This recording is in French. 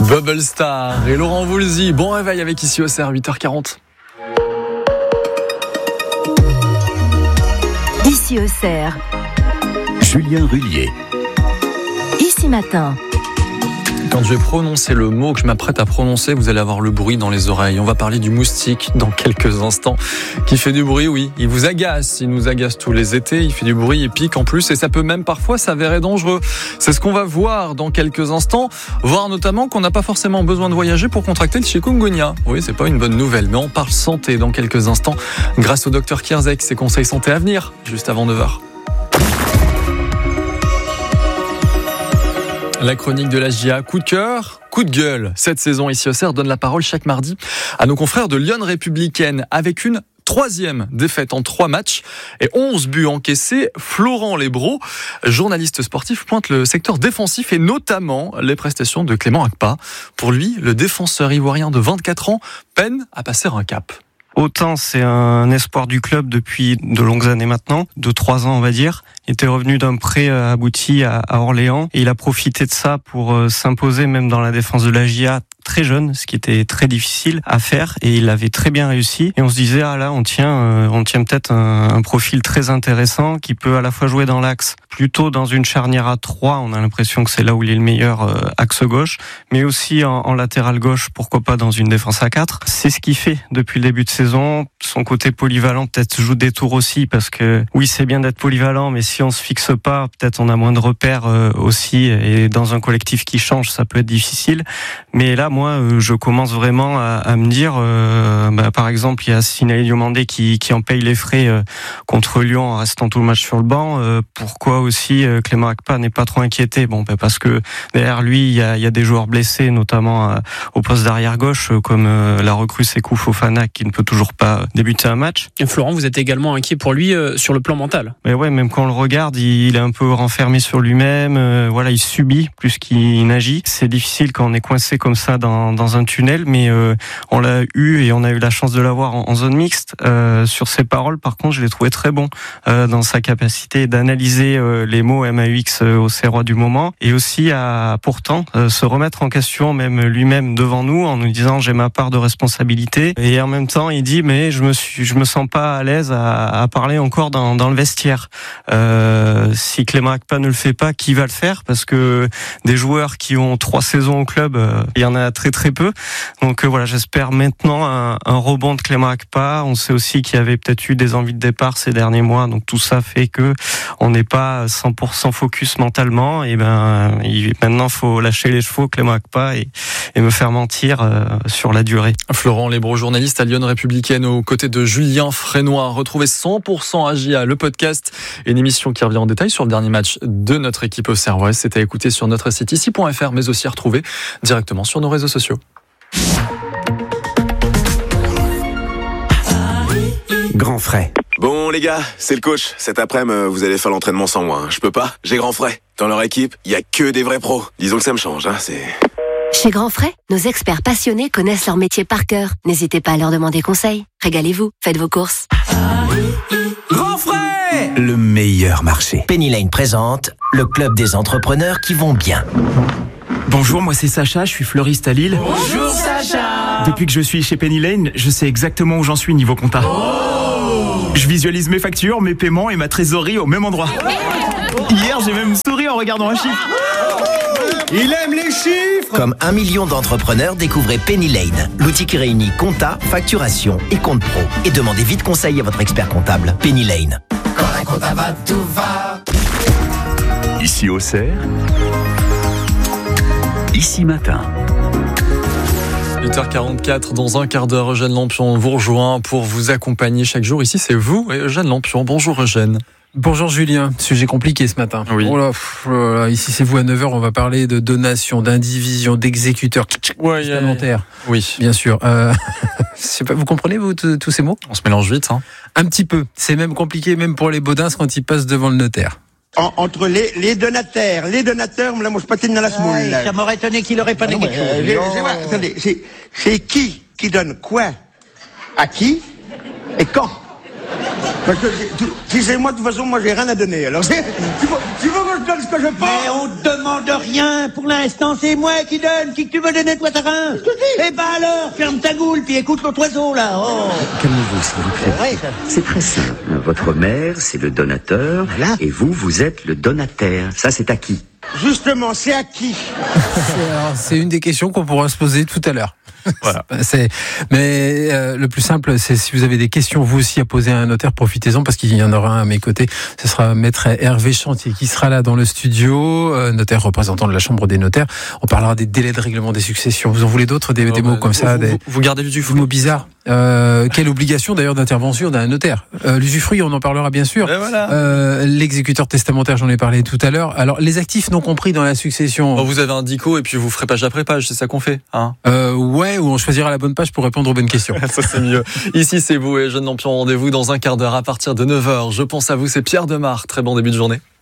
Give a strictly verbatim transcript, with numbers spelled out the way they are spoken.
Bubble Star et Laurent Voulzy. Bon réveil avec Ici au Cerf, huit heures quarante. Ici au Cerf. Julien Rullier. Ici matin. Quand je vais prononcer le mot que je m'apprête à prononcer, vous allez avoir le bruit dans les oreilles. On va parler du moustique dans quelques instants. Qui fait du bruit, oui. Il vous agace. Il nous agace tous les étés. Il fait du bruit, il pique en plus. Et ça peut même parfois s'avérer dangereux. C'est ce qu'on va voir dans quelques instants. Voir notamment qu'on n'a pas forcément besoin de voyager pour contracter le chikungunya. Oui, c'est pas une bonne nouvelle. Mais on parle santé dans quelques instants. Grâce au docteur Kierzek, ses conseils santé à venir. Juste avant neuf heures. La chronique de la J A, coup de cœur, coup de gueule. Cette saison ici au Cerf donne la parole chaque mardi à nos confrères de Lyon Républicaine avec une troisième défaite en trois matchs et onze buts encaissés. Florent Lebros, journaliste sportif, pointe le secteur défensif et notamment les prestations de Clément Akpa. Pour lui, le défenseur ivoirien de vingt-quatre ans peine à passer un cap. Autant c'est un espoir du club depuis de longues années maintenant, de trois ans on va dire. Il était revenu d'un prêt abouti à Orléans et il a profité de ça pour s'imposer même dans la défense de la J A très jeune, ce qui était très difficile à faire et il avait très bien réussi. Et on se disait ah là on tient, on tient peut-être un, un profil très intéressant qui peut à la fois jouer dans l'axe, plutôt dans une charnière à trois. On a l'impression que c'est là où il est le meilleur euh, axe gauche, mais aussi en, en latéral gauche, pourquoi pas dans une défense à quatre. C'est ce qu'il fait depuis le début de saison. Son côté polyvalent peut-être joue des tours aussi parce que oui c'est bien d'être polyvalent, mais si on se fixe pas, peut-être on a moins de repères euh, aussi et dans un collectif qui change, ça peut être difficile. Mais là moi euh, je commence vraiment à, à me dire, euh, bah, par exemple il y a Sinaï Diomandé qui, qui en paye les frais euh, contre Lyon en restant tout le match sur le banc. Euh, pourquoi aussi euh, Clément Akpa n'est pas trop inquiété? Bon, bah, parce que derrière lui il y a, il y a des joueurs blessés, notamment euh, au poste d'arrière gauche, euh, comme euh, la recrue Sékou Fofana qui ne peut toujours pas débuter un match. Et Florent, vous êtes également inquiet pour lui euh, sur le plan mental? Mais ouais, même quand on le regarde, il, il est un peu renfermé sur lui-même. Euh, voilà, il subit plus qu'il n'agit. C'est difficile quand on est coincé comme ça dans, dans un tunnel, mais euh, on l'a eu et on a eu la chance de l'avoir en, en zone mixte. Euh, sur ses paroles, par contre, je l'ai trouvé très bon euh, dans sa capacité d'analyser euh, les mots M A U X euh, au Serrois du moment et aussi à pourtant euh, se remettre en question même lui-même devant nous en nous disant j'ai ma part de responsabilité et en même temps il dit mais je me suis, je me sens pas à l'aise à, à parler encore dans, dans le vestiaire. Euh, si Clément Akpa ne le fait pas, qui va le faire? Parce que des joueurs qui ont trois saisons au club, euh, il y en a très très peu. Donc euh, voilà, j'espère maintenant un, un rebond de Clément Akpa. On sait aussi qu'il y avait peut-être eu des envies de départ ces derniers mois, donc tout ça fait que on n'est pas cent pour cent focus mentalement. Et ben il, maintenant faut lâcher les chevaux, Clément Akpa, et, et me faire mentir euh, sur la durée. Florent Lebros, journaliste à Lyon Républicaine, aux côtés de Julien Frénois. Retrouvez cent pour cent A J A, le podcast, une émission qui revient en détail sur le dernier match de notre équipe au Cerf. C'est à écouter sur notre site ici point f r, mais aussi à retrouver directement sur nos réseaux sociaux. Grand frais. Bon les gars, c'est le coach. Cet après-midi, vous allez faire l'entraînement sans moi. Hein. Je peux pas, j'ai Grand frais. Dans leur équipe, il y a que des vrais pros. Disons que ça me change, hein, c'est... Chez Grand Frais, nos experts passionnés connaissent leur métier par cœur. N'hésitez pas à leur demander conseil. Régalez-vous, faites vos courses. Grand frais, le meilleur marché. Penny Lane présente le club des entrepreneurs qui vont bien. Bonjour, moi c'est Sacha, je suis fleuriste à Lille. Bonjour Sacha. Depuis que je suis chez Penny Lane, je sais exactement où j'en suis niveau compta. Oh. Je visualise mes factures, mes paiements et ma trésorerie au même endroit. Hier, j'ai même souri en regardant un chiffre. Il aime les chiffres. Comme un million d'entrepreneurs, découvrez Penny Lane, l'outil qui réunit compta, facturation et compte pro. Et demandez vite conseil à votre expert comptable. Penny Lane. Quand la compta va, tout va. Ici au Cerf, Ici matin. huit heures quarante-quatre, dans un quart d'heure, Eugène Lampion vous rejoint pour vous accompagner chaque jour. Ici, c'est vous, Eugène Lampion. Bonjour Eugène. Bonjour Julien, sujet compliqué ce matin. Oui. Oh là, pff, oh là, ici c'est vous à neuf heures, on va parler de donation, d'indivision, d'exécuteurs, ouais, testamentaires. Oui. Bien sûr. Euh, je sais pas, vous comprenez vous tous ces mots? On se mélange vite. Hein. Un petit peu. C'est même compliqué, même pour les bodins quand ils passent devant le notaire. En, entre les, les donataires, les donateurs, là, moi je patine dans la semoule. Ouais, ça m'aurait étonné qu'il aurait pas ah dit quelque chose. Euh, j'ai, j'ai, ouais, attendez, c'est, c'est qui qui donne quoi à qui et quand? Parce que tu- si c'est moi, de toute façon, moi, j'ai rien à donner. Alors, c'est- tu veux, tu veux que je donne ce que je pense? Mais on te demande rien. Pour l'instant, c'est moi qui donne. Qui que tu veux donner, toi, Tarin? Eh ben alors, ferme ta goule, puis écoute l'autre oiseau, là. Oh. Calmez-vous, s'il vous plaît. Ouais, ça. C'est très simple. Votre mère, c'est le donateur, Voilà. et vous, vous êtes le donataire. Ça, c'est acquis. Justement, c'est à qui? C'est- alors, C'est une des questions qu'on pourra se poser tout à l'heure. Voilà. C'est, mais euh, le plus simple, c'est si vous avez des questions vous aussi à poser à un notaire, profitez-en parce qu'il y en aura un à mes côtés. Ce sera maître Hervé Chantier qui sera là dans le studio, euh, notaire représentant de la Chambre des notaires. On parlera des délais de règlement des successions. Vous en voulez d'autres, des, des Oh, mots bah, comme vous, ça, vous, des, vous, vous gardez des l'usufruit. mots bizarres. Euh, quelle obligation d'ailleurs d'intervention d'un notaire. euh, L'usufruit, on en parlera bien sûr. Et voilà. Euh, L'exécuteur testamentaire, j'en ai parlé tout à l'heure. Alors les actifs non compris dans la succession. Bon, vous avez un dico et puis vous ferez page après page, c'est ça qu'on fait, hein? Euh, ouais, ou on choisira la bonne page pour répondre aux bonnes questions. Ça c'est mieux. Ici c'est vous et Jeune Lampion, rendez-vous dans un quart d'heure à partir de neuf heures. Je pense à vous, c'est Pierre Demar. Très bon début de journée.